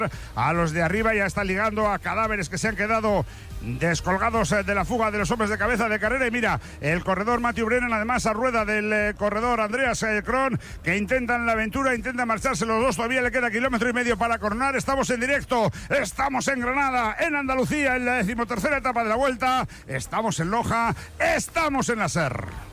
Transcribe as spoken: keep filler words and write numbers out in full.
a los de arriba, ya está ligando a cadáveres que se han quedado descolgados de la fuga de los hombres de cabeza de carrera. Y mira, el corredor Matthew Brennan, además a rueda del eh, corredor Andreas eh, Kron, que intentan la aventura, intentan marcharse los dos, todavía le queda kilómetro y medio para coronar. Estamos en directo, estamos en Granada, en Andalucía, en la decimotercera etapa de la Vuelta, estamos en Loja, estamos en la S E R.